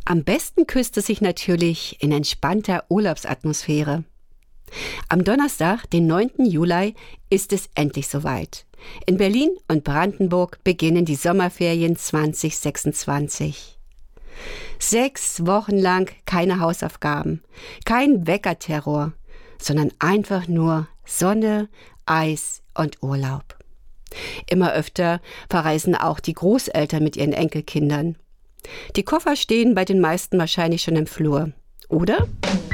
Am besten küsst es sich natürlich in entspannter Urlaubsatmosphäre. Am Donnerstag, den 9. Juli, ist es endlich soweit. In Berlin und Brandenburg beginnen die Sommerferien 2026. 6 Wochen lang keine Hausaufgaben, kein Weckerterror, sondern einfach nur Sonne, Eis und Urlaub. Immer öfter verreisen auch die Großeltern mit ihren Enkelkindern. Die Koffer stehen bei den meisten wahrscheinlich schon im Flur, oder?